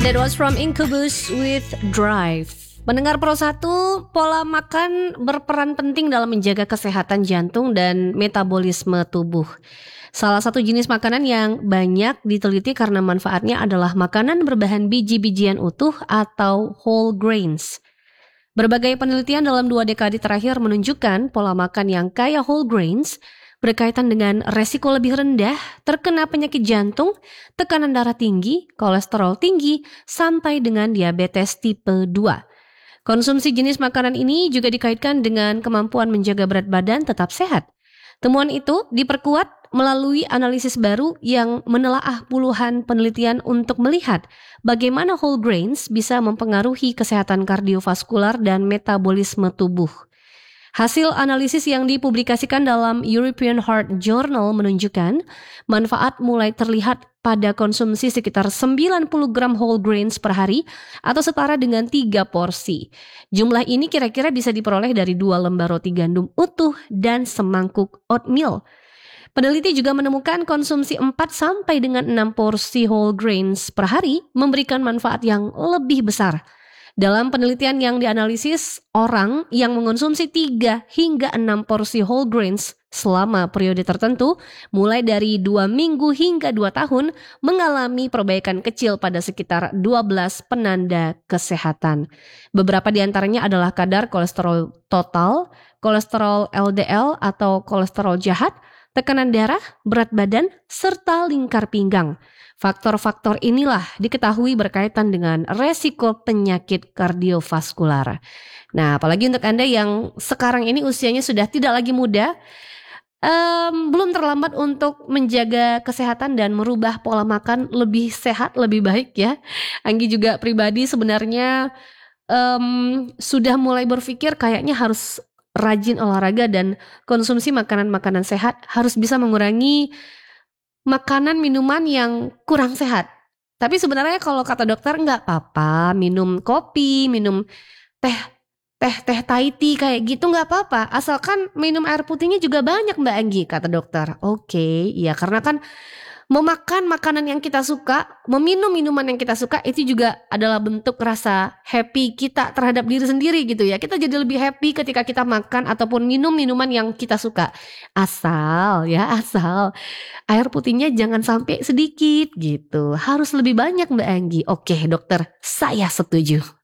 That was from Incubus with Drive. Pendengar Pro 1, pola makan berperan penting dalam menjaga kesehatan jantung dan metabolisme tubuh. Salah satu jenis makanan yang banyak diteliti karena manfaatnya adalah makanan berbahan biji-bijian utuh atau whole grains. Berbagai penelitian dalam 2 dekade terakhir menunjukkan pola makan yang kaya whole grains berkaitan dengan resiko lebih rendah terkena penyakit jantung, tekanan darah tinggi, kolesterol tinggi, sampai dengan diabetes tipe 2. Konsumsi jenis makanan ini juga dikaitkan dengan kemampuan menjaga berat badan tetap sehat. Temuan itu diperkuat melalui analisis baru yang menelaah puluhan penelitian untuk melihat bagaimana whole grains bisa mempengaruhi kesehatan kardiovaskular dan metabolisme tubuh. Hasil analisis yang dipublikasikan dalam European Heart Journal menunjukkan manfaat mulai terlihat pada konsumsi sekitar 90 gram whole grains per hari atau setara dengan 3 porsi. Jumlah ini kira-kira bisa diperoleh dari 2 lembar roti gandum utuh dan semangkuk oatmeal. Peneliti juga menemukan konsumsi 4 sampai dengan 6 porsi whole grains per hari memberikan manfaat yang lebih besar. Dalam penelitian yang dianalisis, orang yang mengonsumsi 3 hingga 6 porsi whole grains selama periode tertentu, mulai dari 2 minggu hingga 2 tahun, mengalami perbaikan kecil pada sekitar 12 penanda kesehatan. Beberapa di antaranya adalah kadar kolesterol total, kolesterol LDL atau kolesterol jahat, tekanan darah, berat badan, serta lingkar pinggang. Faktor-faktor inilah diketahui berkaitan dengan resiko penyakit kardiovaskular. Nah, apalagi untuk Anda yang sekarang ini usianya sudah tidak lagi muda, belum terlambat untuk menjaga kesehatan dan merubah pola makan lebih sehat, lebih baik ya. Anggi juga pribadi sebenarnya sudah mulai berpikir kayaknya harus rajin olahraga dan konsumsi makanan-makanan sehat, harus bisa mengurangi makanan minuman yang kurang sehat. Tapi sebenarnya kalau kata dokter nggak apa-apa minum kopi, minum teh Thai tea kayak gitu nggak apa-apa, asalkan minum air putihnya juga banyak Mbak Anggi, kata dokter. Oke, ya karena kan memakan makanan yang kita suka, meminum minuman yang kita suka itu juga adalah bentuk rasa happy kita terhadap diri sendiri gitu ya. Kita jadi lebih happy ketika kita makan ataupun minum minuman yang kita suka. Asal air putihnya jangan sampai sedikit gitu. Harus lebih banyak Mbak Anggi. Oke dokter, saya setuju.